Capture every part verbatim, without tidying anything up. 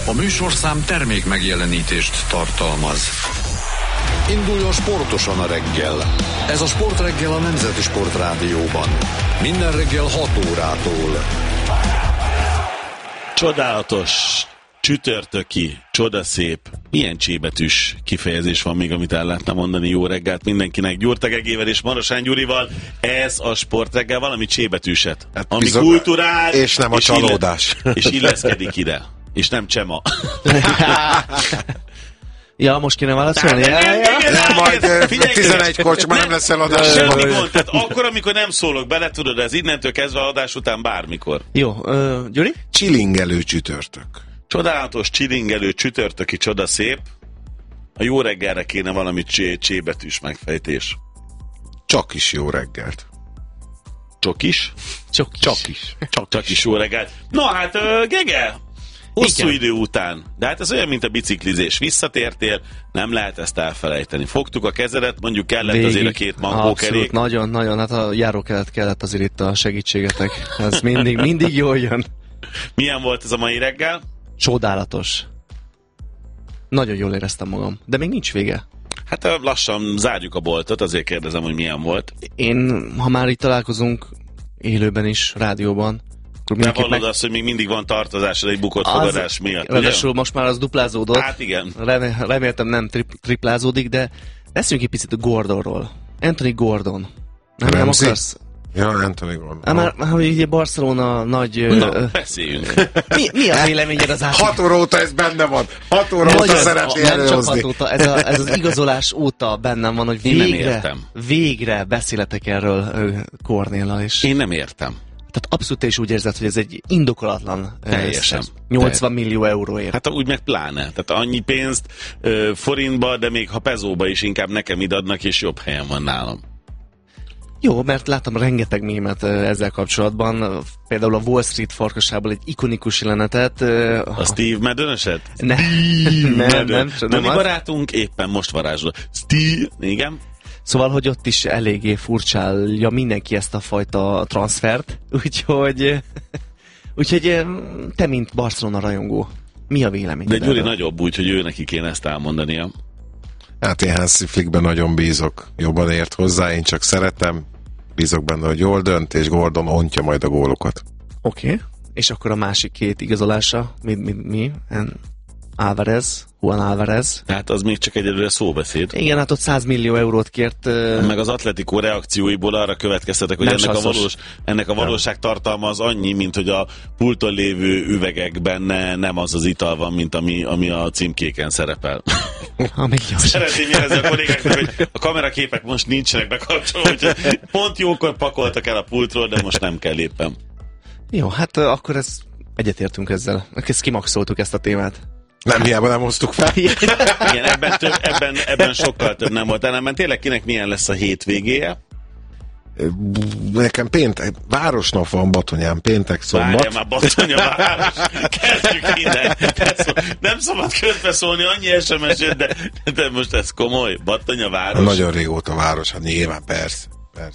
A műsorszám termék megjelenítést tartalmaz. Induljon sportosan a reggel. Ez a Sportreggel a Nemzeti Sportrádióban. Minden reggel hat órától. Csodálatos, csütörtöki, csodaszép, milyen csébetűs kifejezés van még, amit el lehetne mondani. Jó reggelt mindenkinek, Gyurta Gegével és Marosán Gyurival. Ez a Sportreggel, valami csébetűset, hát ami bizony, kulturál, és nem a és csalódás. Ille, és illeszkedik ide. És nem Csema. Ja, most kéne válaszolni? Nem, nem, nem, nem, majd tizenegykor, csak már nem lesz eladás. Semmi gond, tehát akkor, amikor nem szólok bele, tudod, ez innentől kezdve adás után bármikor. Jó, uh, Gyuri? Csilingelő csütörtök. Csodálatos, csilingelő csütörtöki csodaszép. A jó reggelre kéne valami csé, csébetűs megfejtés. Csak is jó reggelt. Csak is? Csak, csak is. Csak, csak is jó reggelt. Na hát, uh, Gege! Hosszú igen. idő után. De hát ez olyan, mint a biciklizés. Visszatértél, nem lehet ezt elfelejteni. Fogtuk a kezedet, mondjuk kellett végig azért a két mankókerék. Nagyon, nagyon. Hát a járókelet kellett azért itt a segítségetek. Ez mindig, mindig jól jön. Milyen volt ez a mai reggel? Csodálatos. Nagyon jól éreztem magam. De még nincs vége. Hát lassan zárjuk a boltot, azért kérdezem, hogy milyen volt. Én, ha már itt találkozunk élőben is, rádióban, nem hallod meg... azt, hogy még mindig van tartozásod egy bukott fogadás miatt. Ráadásul most már az duplázódott. Hát igen. Remé- reméltem nem tri- triplázódik, de beszéljünk egy picit Gordonról. Anthony Gordon. Nem, nem akarsz? Ja, Anthony Gordon. Hát már, már ugye Barcelona nagy... Na, ö, beszéljünk. Mi, mi a véleményed az átig? Hat óra óta ez benne van. Hat óra óta szeretné előhozni. Óta, ez, a, ez az igazolás óta bennem van, hogy végre, végre beszéletek erről Kornéllal is. Én nem értem. Tehát abszolút te is úgy érzed, hogy ez egy indokolatlan teljesen nyolcvan millió euróért. Hát úgy meg pláne. Tehát annyi pénzt ö, forintba, de még ha pezóba is inkább nekem id adnak, és jobb helyen van nálam. Jó, mert láttam rengeteg mémet ezzel kapcsolatban. Például a Wall Street farkasából egy ikonikus jelenetet. A Steve Madden-eset? Ne, nem, nem. Nem, mi barátunk éppen most varázsol. Steve, igen. Szóval, hogy ott is eléggé furcsálja mindenki ezt a fajta transfert, úgyhogy, úgyhogy te, mint Barcelona rajongó, mi a véleményed? De Gyuri nagyobb, úgyhogy ő neki kéne ezt elmondania. Hát én Hansi Flickben nagyon bízok, jobban ért hozzá, én csak szeretem, bízok benne, hogy jól dönt, és Gordon ontja majd a gólokat. Oké, okay. És akkor a másik két igazolása, mi? mi, mi? Álvarez, Juan Álvarez. Tehát az még csak egyelőre szóbeszéd. Igen, hát ott száz millió eurót kért. Uh... Meg az Atletico reakcióiból arra következtetek, hogy ennek a, valós, ennek a valóság tartalma az annyi, mint hogy a pulton lévő üvegekben ne, nem az az ital van, mint ami, ami a címkéken szerepel. Szeretném jelezni a kollégáknak, hogy a kameraképek most nincsenek bekapcsolva, úgyhogy pont jókor pakoltak el a pultról, de most nem kell éppen. Jó, hát uh, akkor ez egyetértünk ezzel. Ezt kimaxoltuk ezt a témát. Nem, hiába nem hoztuk fel. Igen, ebben, több, ebben, ebben sokkal több nem volt. Ellenben tényleg kinek milyen lesz a hétvégéje? Nekem péntek, városnap van Batonyán, péntek, szombat. Várja már, Batonya város. Kezdjük innen. Nem szabad közbeszólni, annyi es em es jött, de, de most ez komoly. Batonya város. Nagyon régóta város, hát nyilván, persze, persze.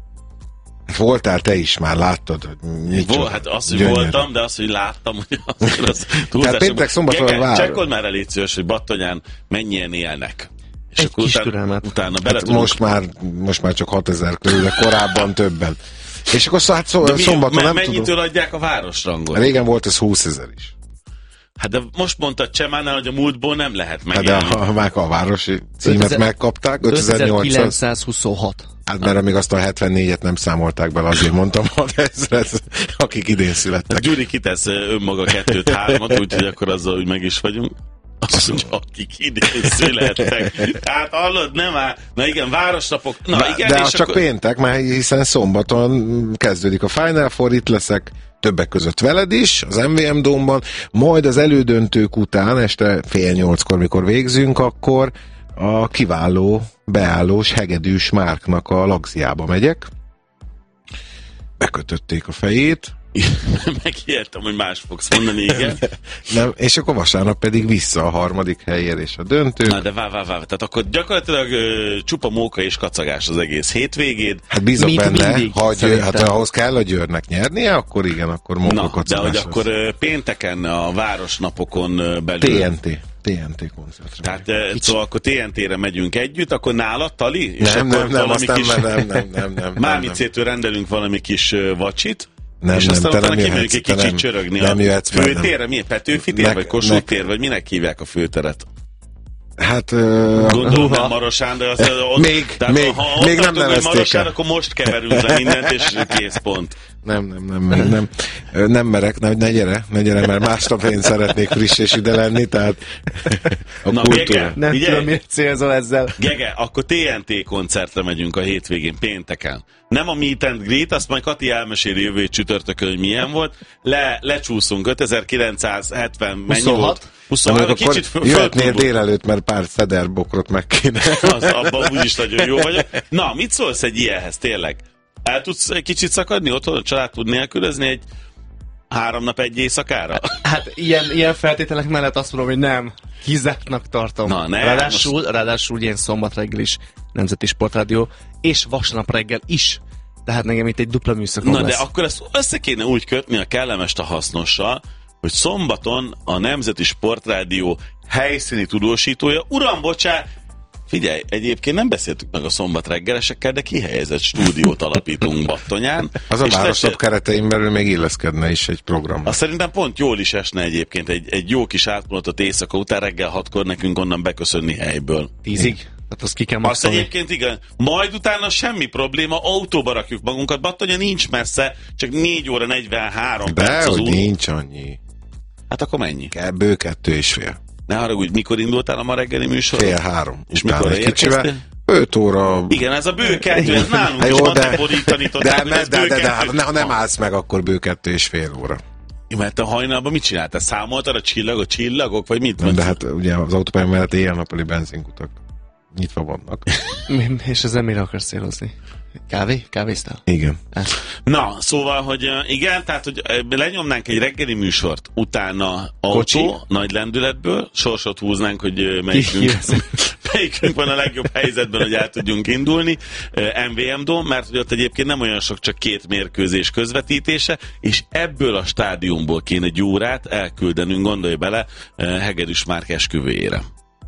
Voltál te is már, láttad, hogy mit Vol, Hát azt, hogy gyönyörű. Voltam, de azt, hogy láttam, hogy az, az túlzás. péntek szombaton a város. Csekkold már elég szíves, hogy Battonyán mennyien élnek. És egy kis türelmet. Utána bele hát tudunk... most, már, most már csak hatezer körül, de korábban többen. És akkor hát szó, mi, szombaton nem mennyitől tudom. adják a városrangot? Régen volt ez húszezer is. Hát de most mondtad Csemánál, hogy a múltból nem lehet megélni. Hát de ha már a városi címet ötezer, megkapták, ötezer-kilencszázhuszonhat. Hát mert amíg azt a hetvennégyet nem számolták bele, azért mondtam, hatezret, akik idén születtek. A Gyuri kitesz önmaga kettőt, hármat, úgyhogy akkor azzal úgy meg is vagyunk. Azt mondja, akik idén születtek. Hát hallod, nem áll. Na igen, városnapok. Na, Na, igen, de és az csak akkor... péntek, mert hiszen szombaton kezdődik a Final Four, itt leszek többek között veled is, az em vé em Dome-ban, majd az elődöntők után, este fél nyolckor, mikor végzünk, akkor a kiváló, beállós, hegedűs Márknak a Lagziába megyek. Bekötötték a fejét. Megijedtem, hogy más fogsz mondani, igen. Nem, és akkor vasárnap pedig vissza a harmadik helyért és a döntő. Na de vár, vár, vár. Tehát akkor gyakorlatilag ö, csupa móka és kacagás az egész hétvégéd. Hát bízok Mint benne, mindig, ha győr, hát szerintem. ahhoz kell a Győrnek nyernie, akkor igen, akkor móka Na, kacagás. de hogy akkor ö, pénteken a városnapokon ö, belül... té en té. té en té koncertre. Tehát ö, szóval akkor té en té-re megyünk együtt, akkor nálad, Tali? És Nem, akkor nem, nem, azt nem, kis... nem, nem, nem, nem, nem. Mármicétől rendelünk valami kis ö, vacsit, Nem, és nem, aztán te utána nem kimegyünk jöhetsz, egy te kicsit nem- csörögni nem a jöhetsz, mert nem. főtérre. Milyen? Petőfi tér, Nek- vagy Kossuth nek- tér, vagy minek hívják a főteret? Hát... Uh, Gondolom Húha. nem Marosán, de az, ott, Még- tehát még- ha ott még nem tartunk, hogy nevezték Marosán, el. akkor most keverünk le mindent, és kész pont. nem, nem, nem, nem, nem, Ö, nem merek, ne, ne gyere, ne gyere, mert másnap én szeretnék friss és ide lenni, tehát a Na, kultúra. Gege, Nem Figyelj! tudom, miért célzol ezzel. Gege, akkor té en té koncertre megyünk a hétvégén, pénteken. Nem a Meet and Greet, azt majd Kati elmeséli jövő hét csütörtökön, hogy milyen volt. Le, lecsúszunk, ötezer-kilencszázhetven, mennyi huszonhat. volt? huszonhat, akkor kicsit föl- jöhetnél fölturbult. délelőtt, mert pár szederbokrot meg kéne. Az, abban úgyis nagyon jó vagyok. Na, mit szólsz egy ilyenhez tényleg? El tudsz egy kicsit szakadni otthon, a család tud nélkülözni egy három nap egy éjszakára? Hát ilyen, ilyen feltételek mellett azt mondom, hogy nem. Kizártnak tartom. Na, ne, ráadásul, ráadásul ugye én szombat reggel is Nemzeti Sportrádió, és vasárnap reggel is. Tehát nekem itt egy dupla műszakom Na, lesz. de akkor ezt össze kéne úgy kötni a kellemest a hasznossal, hogy szombaton a Nemzeti Sportrádió helyszíni tudósítója, uram, bocsá, figyelj, egyébként nem beszéltük meg a szombat reggelesekkel, de kihelyezett stúdiót alapítunk Battonyán. Az a És városnap tessék- keretein belül még illeszkedne is egy program. Azt szerintem pont jól is esne egyébként egy, egy jó kis átmulatott éjszaka után reggel hatkor nekünk onnan beköszönni helyből. Tízig? Tehát azt ki kell Azt maxolni. egyébként igen. Majd utána semmi probléma, autóba rakjuk magunkat. Battonya nincs messze, csak négy óra negyvenhárom De, perc az hogy út. nincs annyi. Hát akkor mennyi? Kell bő kettő és fél. Ne haragudj, mikor indultál a ma reggeli műsor? Fél három. És Utána mikor egy kicsivel. érkeztél? Öt óra. Igen, ez a bő kettő, ez nálunk Hát is jó, van, de, te borítani de, de, de, de, de hát, ne- ha nem állsz meg, akkor bő kettő és fél óra. Mert a hajnalban mit csináltál? Számoltad a csillagok, csillagok, vagy mit? Nem, de hát ugye az autópályán mellett éjjel-nappali benzinkutak nyitva vannak. Mi- És ezzel mire akarsz célozni? Kávé? Kávéztál? Igen. Na, szóval, hogy uh, igen, tehát, hogy uh, lenyomnánk egy reggeli műsort, utána autó, Kocsi? nagy lendületből, sorsot húznánk, hogy uh, melyikünk, Ki- melyikünk van a legjobb helyzetben, hogy el tudjunk indulni. Uh, em vé em Dome, mert hogy ott egyébként nem olyan sok, csak két mérkőzés közvetítése, és ebből a stádiumból kéne egy órát elküldenünk, gondolj bele, uh, Hegedűs Márk esküvőjére.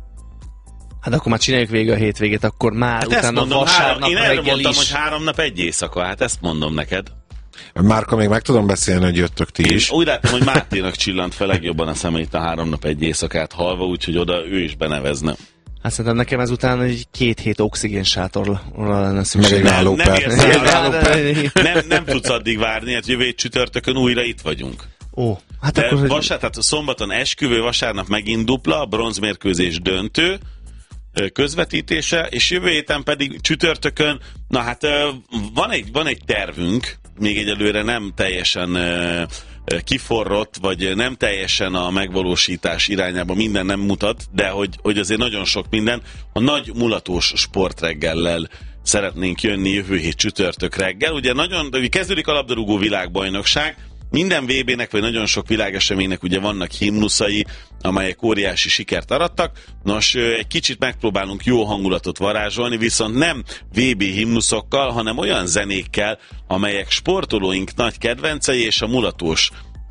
Hát akkor már csináljuk végig a hétvégét, akkor már Hát ezt utána mondom, három, vasárnap én erre reggel mondtam, is. hogy három nap egy éjszaka, hát ezt mondom neked. Márka, még meg tudom beszélni, hogy jöttök ti Én is. úgy látom, hogy Máténak csillant fel legjobban a szemeit a három nap egy éjszakát halva, úgyhogy oda ő is benevezne. Hát szerintem nekem ezután egy két hét oxigén sátorra lenne szükség. Meg egy Nem, állóper. nem érsz el, állóper. nem, nem tudsz addig várni, hát jövő hét csütörtökön újra itt vagyunk. Ó, hát De akkor... vasárnap, tehát szombaton esküvő, vasárnap megint dupla, bronzmérkőzés döntő, ö, közvetítése, és jövő héten pedig csütörtökön, na hát ö, van egy, van egy tervünk, még egyelőre nem teljesen ö, ö, kiforrott, vagy nem teljesen a megvalósítás irányába minden nem mutat, de hogy, hogy azért nagyon sok minden. A nagy mulatós sportreggellel szeretnénk jönni jövő hét csütörtök reggel. Ugye nagyon, kezdődik a labdarúgó világbajnokság, minden vé bének, vagy nagyon sok világeseménynek ugye vannak himnuszai, amelyek óriási sikert arattak. Nos, egy kicsit megpróbálunk jó hangulatot varázsolni, viszont nem vé bé himnuszokkal, hanem olyan zenékkel, amelyek sportolóink nagy kedvencei, és a mulatós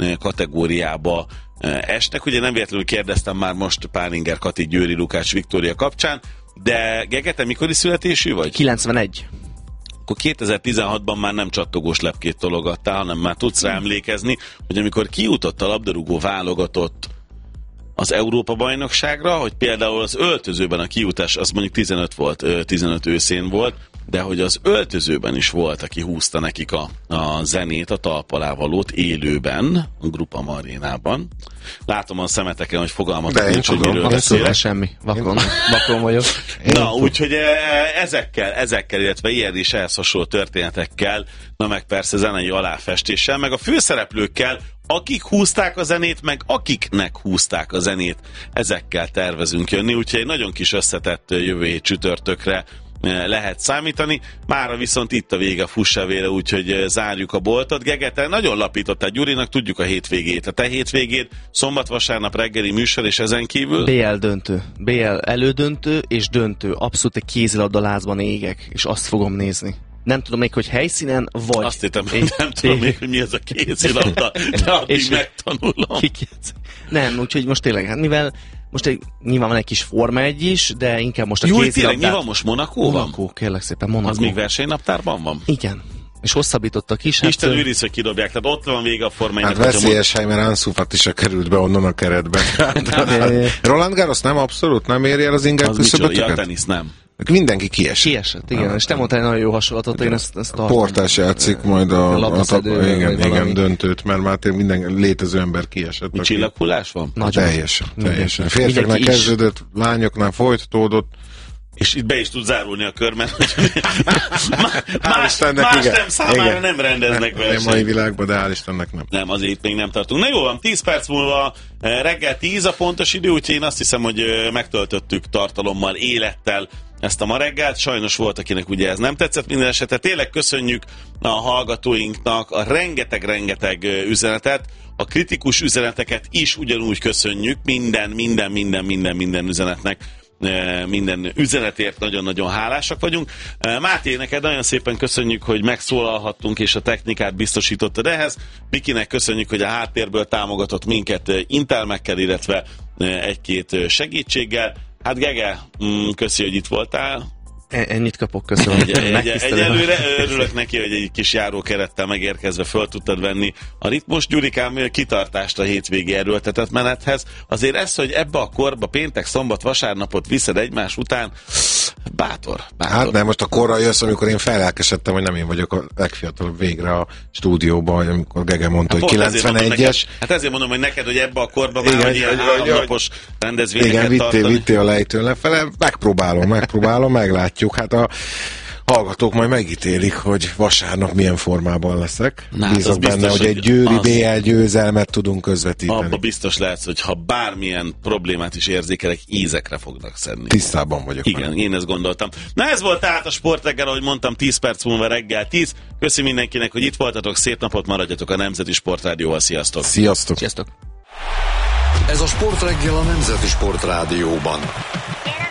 kategóriába esnek. Ugye nem véletlenül kérdeztem már most Pálinger Kati, Győri Lukács, Viktória kapcsán, de Gege, te mikori születésű vagy? kilencvenegy. Akkor kétezer-tizenhatban már nem csattogós lepkét tologattál, hanem már tudsz rá emlékezni, hogy amikor kijutott a labdarúgó válogatott az Európa-bajnokságra, hogy például az öltözőben a kijutás, az mondjuk tizenöt volt, tizenöt őszén volt, de hogy az öltözőben is volt, aki húzta nekik a, a zenét, a talpalávalót élőben, a Grupa Marénában. Látom a szemeteken, hogy fogalmatok De én nincs, hogy tudom, miről én beszélek. Szóval semmi. Vakon, vakon vagyok. Na, úgyhogy ezekkel, ezekkel, illetve ilyen is ehhez hasonló történetekkel, na meg persze zenei aláfestéssel, meg a főszereplőkkel, akik húzták a zenét, meg akiknek húzták a zenét, ezekkel tervezünk jönni, úgyhogy egy nagyon kis összetett jövő hét csütörtökre lehet számítani. Mára viszont itt a vége a fussávére, úgyhogy zárjuk a boltot. Gege, te nagyon lapítottál Gyurinak, tudjuk a hétvégét. A te hétvégét, szombat-vasárnap reggeli műsor, és ezen kívül? bé el döntő. bé el elődöntő és döntő. Abszolút egy kézilabdalázban égek, és azt fogom nézni. Nem tudom még, hogy helyszínen, vagy... Azt hittem, hogy nem tudom még, hogy mi ez a kézilabda, de addig megtanulom. Nem, úgyhogy most tényleg, hát mivel most egy, nyilván van egy kis Forma egy is, de inkább most a Jó, kézilabdát... tényleg, mi van most? Monaco van? Monaco, kérlek szépen, Monaco. Az még versenynaptárban van? Igen. És hosszabbítottak is. Hát Isten őriz, hogy kidobják, tehát ott van vége a Forma egynek. Hát veszélyes hely, mert Ansu Fati is került be onnan a keretbe. Roland Garros nem abszolút, nem éri el az inger küszöbötöket? Ja, a tenisz nem. Mindenki kiesett. Kiesett, igen. Ah, és te mondtál egy nagyon jó hasonlatot, én ezt, ezt tartom. Portás játszik majd a, a, a, a igen, igen, döntőt, mert már tényleg minden létező ember kiesett. Mi csillaghullás van? Nagyon. Teljesen, teljesen. Férfiaknál kezdődött, lányoknál folytatódott. És itt be is tud zárulni a kör, mert más, más, más nem számára igen. Nem rendeznek versenyt. Nem mai világban, de hál' Istennek nem. Nem, azért még nem tartunk. Na jó van, tíz perc múlva reggel tíz a pontos idő, úgyhogy én azt hiszem, hogy megtöltöttük tartalommal, élettel ezt a ma reggelt. Sajnos volt, akinek ugye ez nem tetszett, minden esetre tényleg köszönjük a hallgatóinknak a rengeteg-rengeteg üzenetet, a kritikus üzeneteket is ugyanúgy köszönjük, minden, minden, minden, minden, minden üzenetnek. Minden üzenetért nagyon-nagyon hálásak vagyunk. Máté, neked nagyon szépen köszönjük, hogy megszólalhattunk, és a technikát biztosítottad ehhez. Mikinek köszönjük, hogy a háttérből támogatott minket intelmekkel, illetve egy-két segítséggel. Hát Gege, köszi, hogy itt voltál. Ennyit kapok, köszönöm. Egy, egy, egyelőre örülök neki, hogy egy kis járókerettel megérkezve föl tudtad venni a ritmus. Gyurikám, kitartást a hétvégi erőltetett menethez. Azért ez, hogy ebbe a korba péntek, szombat, vasárnapot viszed egymás után, bátor, bátor. Hát nem, most a korra jössz, amikor én felelkesedtem, hogy nem én vagyok a legfiatalabb végre a stúdióban, amikor Gege mondta, hát hogy kilencvenegyes. Neked, hát ezért mondom, hogy neked, hogy ebbe a korba már, hogy ilyen háromnapos rendezvényeket igen, vittél, tartani. vittél a lejtőn lefele, megpróbálom, megpróbálom, meglátjuk. Hát a hallgatók majd megítélik, hogy vasárnap milyen formában leszek. Na, bízok benne, biztos, hogy egy győri bé el győzelmet tudunk közvetíteni. Abba biztos lehetsz, hogy ha bármilyen problémát is érzékelek, ízekre fognak szedni. Tisztában vagyok. Igen, meg. Én ezt gondoltam. Na ez volt tehát a Sportreggel, ahogy mondtam, tíz perc múlva reggel tíz. Köszi mindenkinek, hogy itt voltatok, szép napot, maradjatok a Nemzeti Sportrádióval. Sziasztok! Sziasztok! Sziasztok! Ez a Sportreggel a Nemzeti Sportrádióban.